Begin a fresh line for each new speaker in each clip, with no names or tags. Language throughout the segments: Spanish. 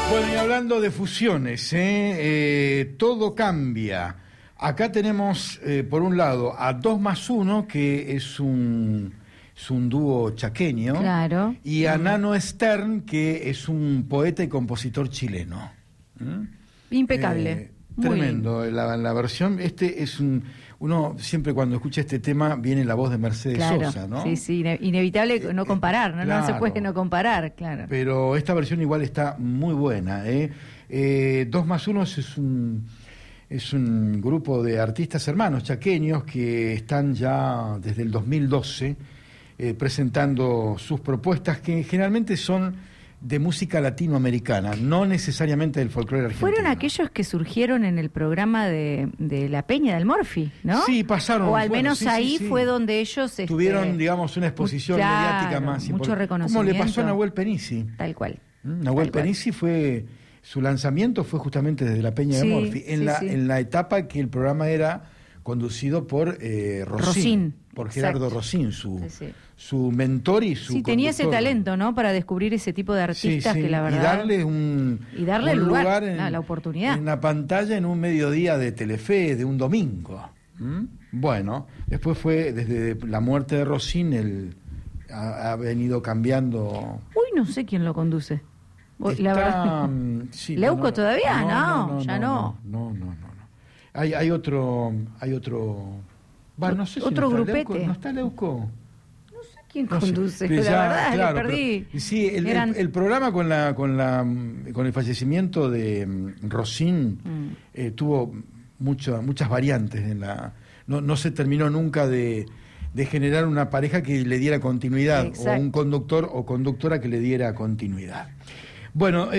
Bueno, y hablando de fusiones, todo cambia. Acá tenemos, por un lado, a 2+1, que es un dúo chaqueño,
claro,
y a Nano Stern, que es un poeta y compositor chileno.
Impecable.
Tremendo la versión. Este es uno siempre cuando escucha este tema viene la voz de Mercedes Sosa, ¿no?
Sí, inevitable no comparar, ¿no?
Claro,
no se puede no comparar, claro.
Pero esta versión igual está muy buena. 2+1 es un grupo de artistas hermanos chaqueños que están ya desde el 2012 presentando sus propuestas, que generalmente son de música latinoamericana, no necesariamente del folclore argentino.
Fueron aquellos que surgieron en el programa de La Peña del Morfi, ¿no?
Sí, pasaron.
O al menos ahí fue donde ellos...
tuvieron, digamos, una exposición mediática más importante.
Mucho reconocimiento.
Como le pasó a Nahuel Penisi.
Tal cual.
Nahuel Penisi su lanzamiento fue justamente desde La Peña del Morfi, en la etapa que el programa era conducido por Rosín, por Gerardo Rosín, su mentor y su
tenía ese talento, ¿no? Para descubrir ese tipo de artistas que la verdad...
Y darle un lugar
la oportunidad.
En la pantalla en un mediodía de Telefe, de un domingo. Bueno, después fue, desde la muerte de Rosín, ha venido cambiando...
Uy, no sé quién lo conduce. La verdad. ¿Leuco todavía? No.
Hay otro... Bueno, no sé si
otro grupete.
Leuco, ¿no está Leuco?
No sé quién conduce, la verdad, claro, le perdí.
Pero, el programa con el fallecimiento de Rosín tuvo muchas variantes. No se terminó nunca de generar una pareja que le diera continuidad. Exacto. O un conductor o conductora que le diera continuidad. Bueno,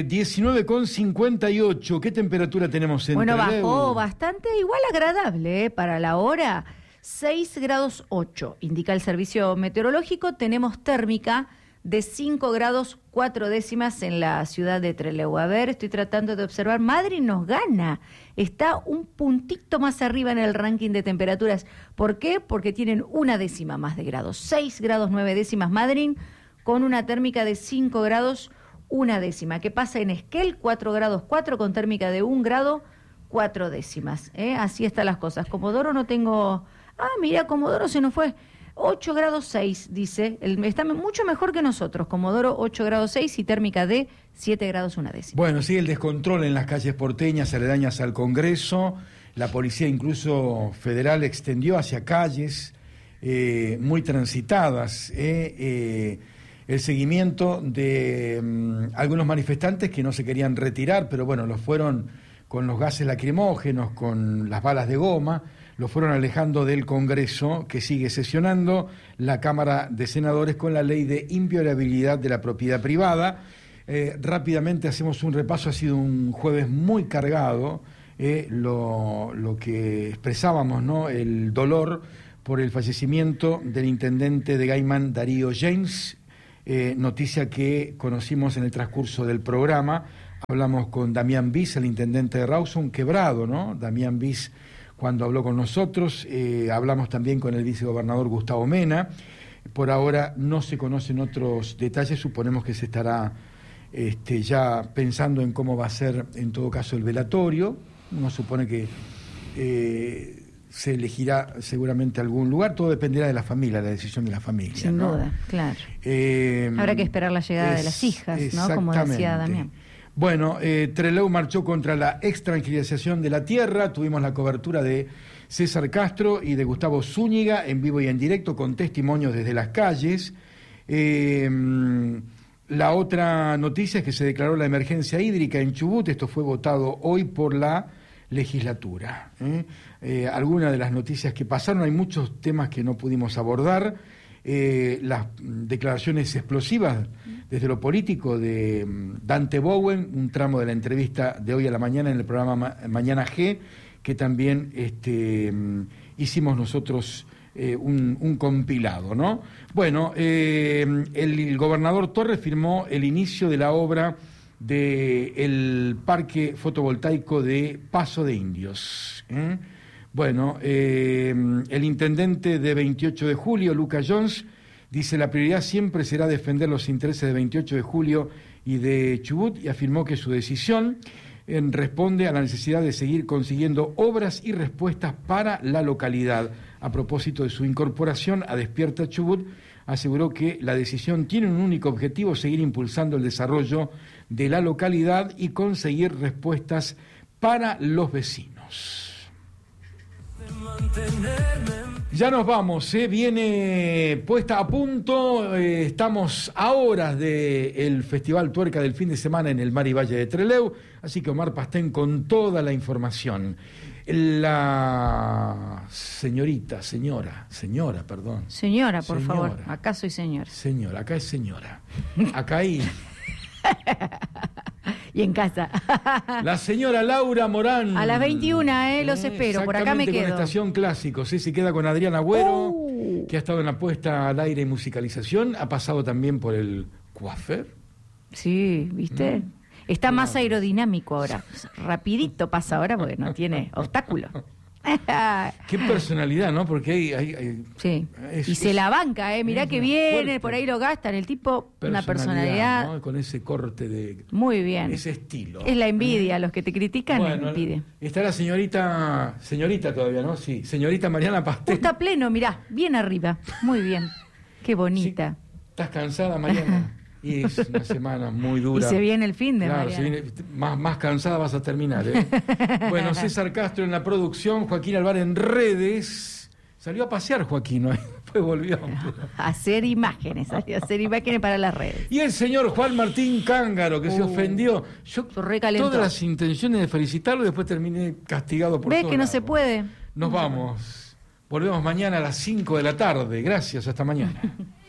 19,58. ¿Qué temperatura tenemos en Trelew?
Bueno, bajó bastante, igual agradable, para la hora. 6 grados 8, indica el servicio meteorológico. Tenemos térmica de 5 grados 4 décimas en la ciudad de Trelew. A ver, estoy tratando de observar. Madryn nos gana. Está un puntito más arriba en el ranking de temperaturas. ¿Por qué? Porque tienen 1 décima más de grados. 6 grados 9 décimas Madryn, con una térmica de 5 grados 1 décima. ¿Qué pasa en Esquel? 4 grados 4 con térmica de 1 grado 4 décimas. Así están las cosas. Comodoro no tengo... mira, Comodoro se nos fue. 8 grados 6, dice. Está mucho mejor que nosotros. Comodoro 8 grados 6 y térmica de 7 grados 1 décima.
Bueno, sigue el descontrol en las calles porteñas aledañas al Congreso. La policía incluso federal extendió hacia calles muy transitadas. El seguimiento de algunos manifestantes que no se querían retirar, pero bueno, los fueron con los gases lacrimógenos, con las balas de goma, los fueron alejando del Congreso, que sigue sesionando la Cámara de Senadores con la ley de inviolabilidad de la propiedad privada. Rápidamente hacemos un repaso. Ha sido un jueves muy cargado, lo que expresábamos, ¿no? El dolor por el fallecimiento del intendente de Gaiman, Darío James, noticia que conocimos en el transcurso del programa. Hablamos con Damián Bis, el intendente de Rawson, quebrado, ¿no? Damián Bis, cuando habló con nosotros. Hablamos también con el vicegobernador Gustavo Mena. Por ahora no se conocen otros detalles, suponemos que se estará ya pensando en cómo va a ser en todo caso el velatorio. Uno supone que se elegirá seguramente algún lugar, todo dependerá de la familia, la decisión de la familia.
Sin duda, claro. Habrá que esperar la llegada de las hijas, ¿no? Como decía Damián.
Bueno, Trelew marchó contra la extranjerización de la tierra. Tuvimos la cobertura de César Castro y de Gustavo Zúñiga en vivo y en directo con testimonios desde las calles. La otra noticia es que se declaró la emergencia hídrica en Chubut. Esto fue votado hoy por la legislatura. Algunas de las noticias que pasaron, hay muchos temas que no pudimos abordar. Las declaraciones explosivas desde lo político de Dante Bowen, un tramo de la entrevista de hoy a la mañana en el programa Mañana G, que también hicimos nosotros un compilado, ¿no? Bueno, el gobernador Torres firmó el inicio de la obra del parque fotovoltaico de Paso de Indios. Bueno, el intendente de 28 de julio, Lucas Jones, dice: la prioridad siempre será defender los intereses de 28 de julio y de Chubut y afirmó que su decisión responde a la necesidad de seguir consiguiendo obras y respuestas para la localidad. A propósito de su incorporación a Despierta Chubut, aseguró que la decisión tiene un único objetivo: seguir impulsando el desarrollo de la localidad y conseguir respuestas para los vecinos. Ya nos vamos, viene puesta a punto, estamos a horas del Festival Tuerca del fin de semana en el Mar y Valle de Trelew, así que Omar Pastén con toda la información. La señora, perdón.
Señora, por favor, acá soy señora.
Señora, acá es señora. Acá hay...
Y en casa.
La señora Laura Morán.
A las 21, los espero. Por acá me quedo.
Con Estación Clásicos. Se queda con Adrián Agüero, que ha estado en la puesta al aire y musicalización. Ha pasado también por el coiffeur.
Sí, ¿viste? Está más aerodinámico ahora. Rapidito pasa ahora porque no tiene obstáculo.
Qué personalidad, ¿no? Porque hay
sí. Y se la banca, mirá que viene,
fuerte.
Por ahí lo gastan. El tipo, una personalidad,
¿no? Con ese corte de...
Muy bien.
Ese estilo.
Es la envidia, los que te critican,
bueno,
envidia.
Está la señorita todavía, ¿no? Sí, señorita Mariana Pastén.
Está pleno, mirá, bien arriba. Muy bien. Qué bonita.
Sí. ¿Estás cansada, Mariana? Y es una semana muy dura.
Y se viene el fin de
claro,
Mariana.
se viene, más cansada vas a terminar, ¿eh? Bueno, César Castro en la producción, Joaquín Alvar en redes. Salió a pasear Joaquín, ¿no? Después volvió.
A hacer imágenes, salió a hacer imágenes para las redes.
Y el señor Juan Martín Cángaro, que se ofendió. Yo todas las intenciones de felicitarlo y después terminé castigado por todo.
¿Ves que no se puede?
Nos vamos. Volvemos mañana a las 5 de la tarde. Gracias, hasta mañana.